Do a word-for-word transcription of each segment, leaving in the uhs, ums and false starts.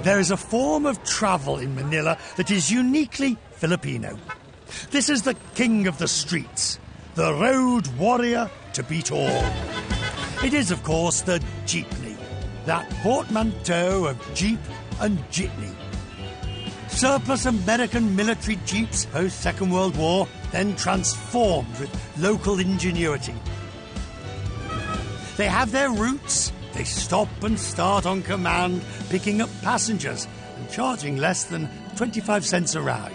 There is a form of travel in Manila that is uniquely Filipino. This is the king of the streets, the road warrior to beat all. It is, of course, the jeepney, that portmanteau of jeep and jitney. Surplus American military jeeps post-Second World War, then transformed with local ingenuity. They have their routes, they stop and start on command, picking up passengers and charging less than twenty-five cents a ride.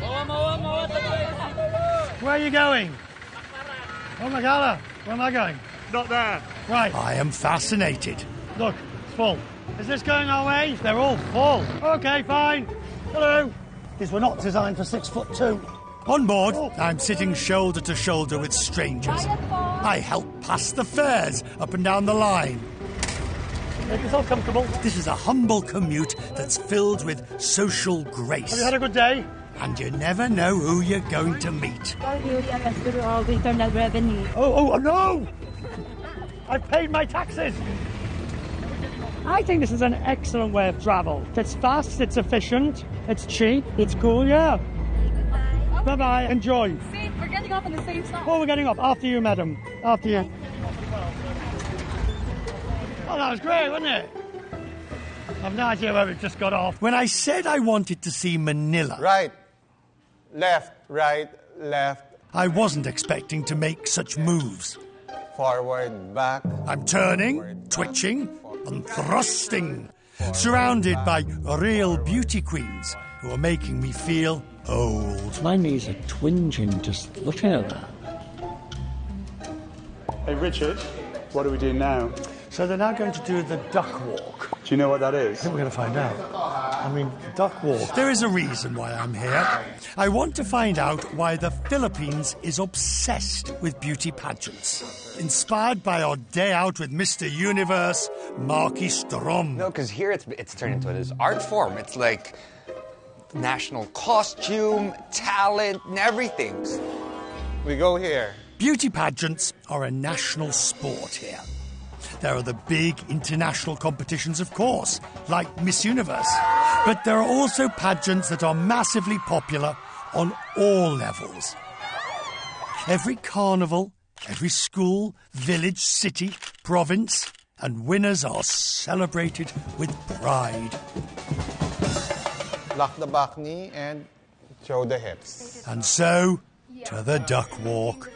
Where are you going? Oh, Magala. Where am I going? Not there. Right. I am fascinated. Look, it's full. Is this going our way? They're all full. OK, fine. Hello. These were not designed for six foot two. On board, oh. I'm sitting shoulder to shoulder with strangers. I help pass the fares up and down the line. Make yourself comfortable. This is a humble commute that's filled with social grace. Have you had a good day? And you never know who you're going to meet. Internal revenue. Oh, oh, no! I've paid my taxes. I think this is an excellent way of travel. It's fast, it's efficient, it's cheap, it's cool, yeah. Bye-bye, enjoy. See, we're getting off on the same stop. Oh, we're getting off. After you, madam. After you. Oh, that was great, wasn't it? I've no idea where it just got off. When I said I wanted to see Manila... Right, left, right, left. I wasn't expecting to make such moves. Forward, back. I'm turning, forward, twitching, forward, and thrusting. Forward, surrounded back. by real beauty queens who are making me feel old. My knees are twinging just looking at that. Hey, Richard, what do we do now? So they're now going to do the duck walk. Do you know what that is? I think we're going to find out. I mean, duck walk. There is a reason why I'm here. I want to find out why the Philippines is obsessed with beauty pageants. Inspired by our day out with Mister Universe, Marky Strom. No, because here it's, it's turned into this art form. It's like national costume, talent, and everything. We go here. Beauty pageants are a national sport here. There are the big international competitions, of course, like Miss Universe. But there are also pageants that are massively popular on all levels. Every carnival, every school, village, city, province, and winners are celebrated with pride. Lock the back knee and show the hips. And so, to the duck walk.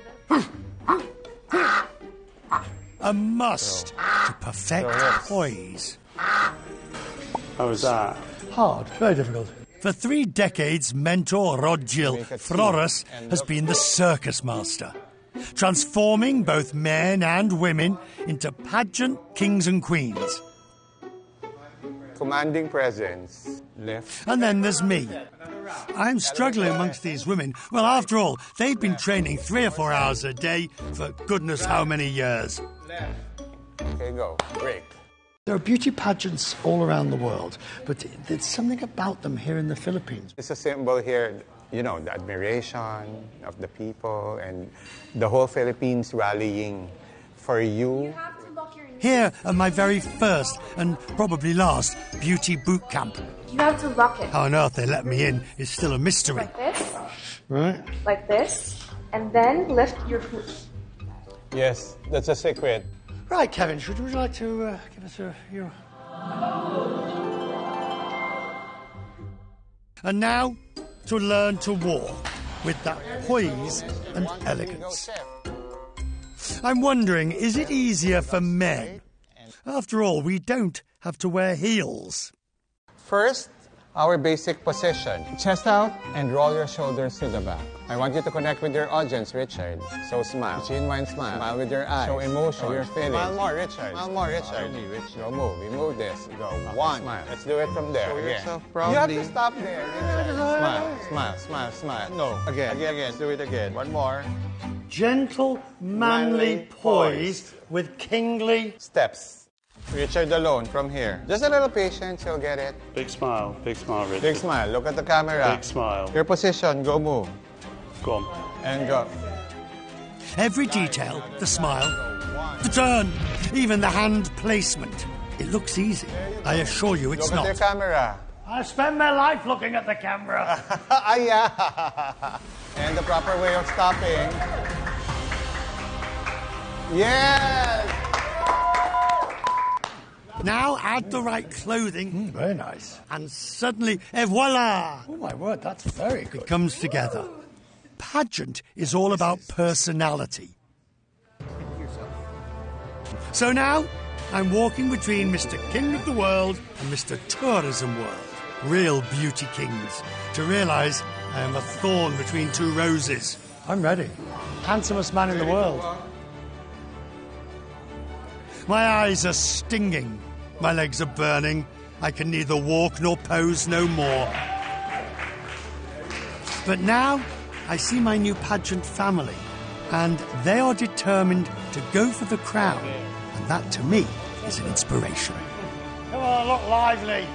A must to perfect poise. How was that? Hard, very difficult. For three decades, mentor Rodgil Flores has been the circus master, transforming both men and women into pageant kings and queens. Commanding presence. Lift. And then there's me. I'm struggling amongst these women. Well, after all, they've been training three or four hours a day for goodness how many years. Okay, go. Break. There are beauty pageants all around the world, but there's something about them here in the Philippines. It's a symbol here, you know, the admiration of the people and the whole Philippines rallying for you. Here at my very first and probably last beauty boot camp. You have to lock it. How on earth they let me in is still a mystery. Like this. Right. Like this. And then lift your foot. Yes, that's a secret. Right, Kevin, should would you like to uh, give us a... Your... And now, to learn to walk with that poise and elegance. I'm wondering, is it easier for men? After all, we don't have to wear heels. First, our basic position. Chest out and roll your shoulders to the back. I want you to connect with your audience, Richard. So smile. Chin wine smile. Smile with your eyes. Show emotion. Show your feelings. Smile more, Richard. Smile more, Richard. Really, Richard. Go move. We move this. Go. One. Smile. Let's do it from there. Show again. Yourself proudly. You have to stop there. Smile. Smile. Smile. Smile. No. Again. Again. Again. Let's do it again. One more. Gentle, manly, manly poise with kingly steps. Richard alone from here. Just a little patience, you'll get it. Big smile, big smile, Richard. Big smile, look at the camera. Big smile. Your position, go move. Go on. And go. Every detail, the smile, the turn, even the hand placement. It looks easy. I assure you it's Look not. at the camera. I spend my life looking at the camera. Ah, yeah. And the proper way of stopping. Yes! Now add the right clothing. Mm, very nice. And suddenly, et voila! Oh, my word, that's very good. It comes together. Pageant is all about personality. So now, I'm walking between Mister King of the World and Mister Tourism World. Real beauty kings. To realise I am a thorn between two roses. I'm ready. Handsomest man in the world. My eyes are stinging. My legs are burning. I can neither walk nor pose no more. But now I see my new pageant family, and they are determined to go for the crown. And that, to me, is an inspiration. Come on, look lively.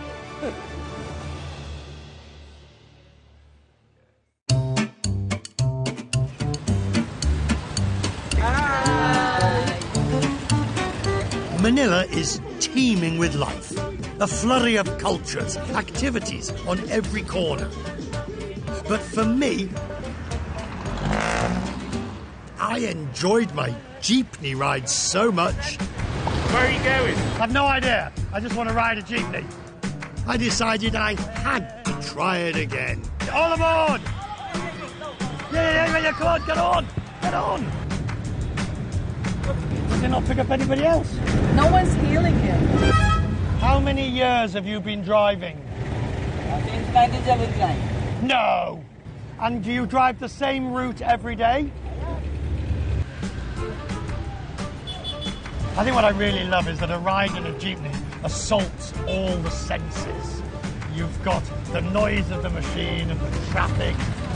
Manila is teeming with life. A flurry of cultures, activities on every corner. But for me, I enjoyed my jeepney ride so much. Where are you going? I've no idea. I just want to ride a jeepney. I decided I had to try it again. All aboard! Yeah, yeah, yeah, yeah, come on, get on! Get on! Did they not pick up anybody else? No one's healing him. How many years have you been driving? Since nineteen seventy-nine. No! And do you drive the same route every day? I think what I really love is that a ride in a jeepney assaults all the senses. You've got the noise of the machine and the traffic.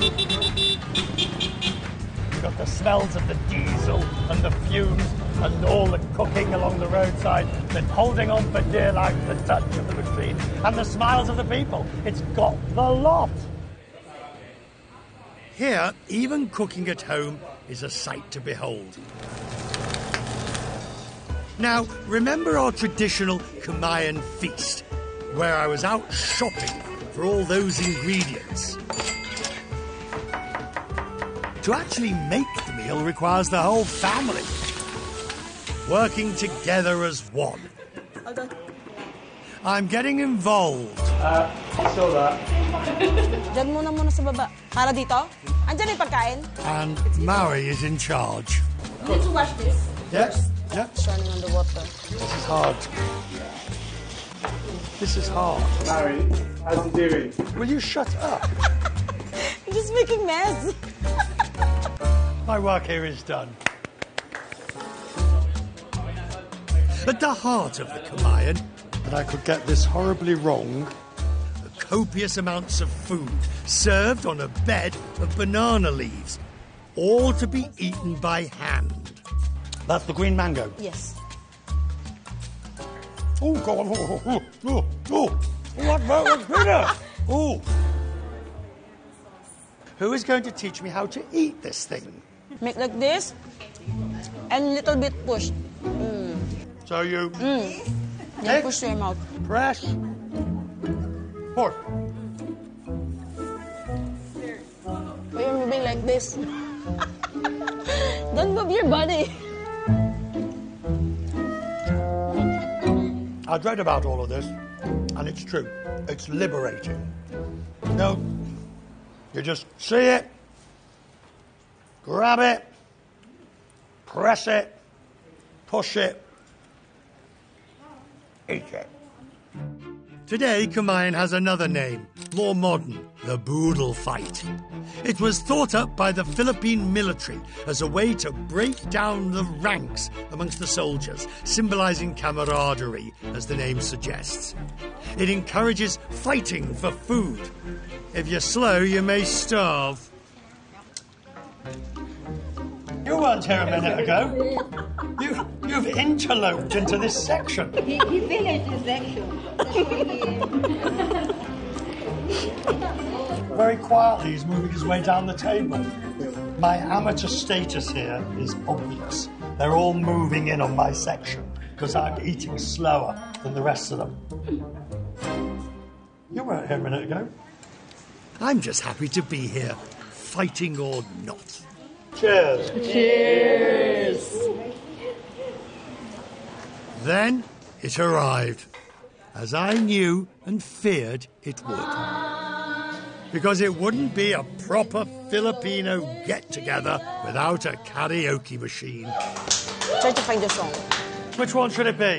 You've got the smells of the diesel and the fumes and all the cooking along the roadside, then holding on for dear life the touch of the machine and the smiles of the people. It's got the lot. Here, even cooking at home is a sight to behold. Now, remember our traditional Kamayan feast, where I was out shopping for all those ingredients. To actually make the meal requires the whole family, working together as one. I'm getting involved. Uh, I saw that. Diyan muna muna sa baba. Para dito? Andiyan yung pagkain? And Maui is in charge. You need to wash this. Yes. Yeah. It's running on the water. This is hard. This is hard. Larry, how's he doing? Will you shut up? I'm just making mess. My work here is done. At the heart of the Kamayan, And I could get this horribly wrong. copious amounts of food served on a bed of banana leaves, all to be eaten by hand. That's the green mango. Yes. Oh, go on. Oh, oh, oh, oh. What about dinner? Oh. Who is going to teach me how to eat this thing? Make like this, and little bit push. Mm. So you... Mm. Then push to your mouth. Press. Push. But you're moving like this. Don't move your body. I'd read about all of this, and it's true. It's liberating. No, you just see it, grab it, press it, push it, eat it. Today, Kamayan has another name, more modern, the Boodle Fight. It was thought up by the Philippine military as a way to break down the ranks amongst the soldiers, symbolizing camaraderie, as the name suggests. It encourages fighting for food. If you're slow, you may starve. You weren't here a minute ago. You, you've interloped into this section. He, he finished his section. Very quietly, he's moving his way down the table. My amateur status here is obvious. They're all moving in on my section. because I'm eating slower than the rest of them. You weren't here a minute ago. I'm just happy to be here, fighting or not. Cheers. Cheers. Then it arrived, as I knew and feared it would. Because it wouldn't be a proper Filipino get-together without a karaoke machine. Try to find the song. Which one should it be?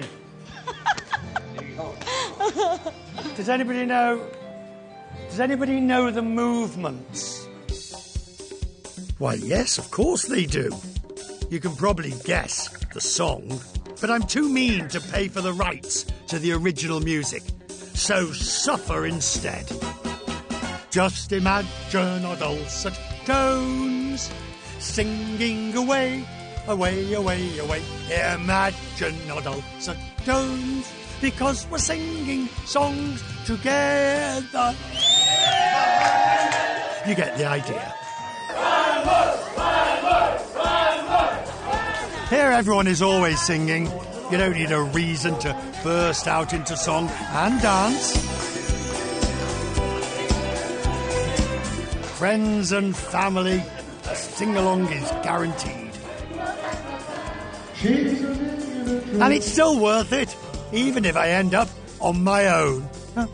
Does anybody know... Does anybody know the movements? Why, yes, of course they do. You can probably guess the song, but I'm too mean to pay for the rights to the original music. So suffer instead. Just imagine our dulcet tones singing away, away, away, away. Imagine our dulcet tones, because we're singing songs together. You get the idea. Here everyone is always singing. You don't need a reason to burst out into song and dance. Friends and family, a sing-along is guaranteed. And it's still worth it, even if I end up on my own.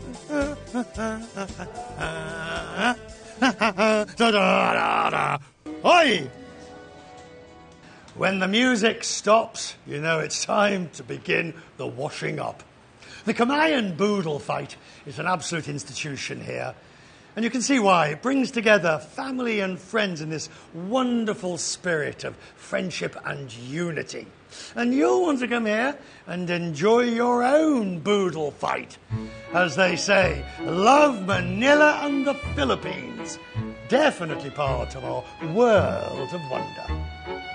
Oi! When the music stops, you know it's time to begin the washing up. The Kamayan Boodle fight is an absolute institution here. And you can see why. It brings together family and friends in this wonderful spirit of friendship and unity. And you'll want to come here and enjoy your own boodle fight. As they say, love Manila and the Philippines. Definitely part of our world of wonder.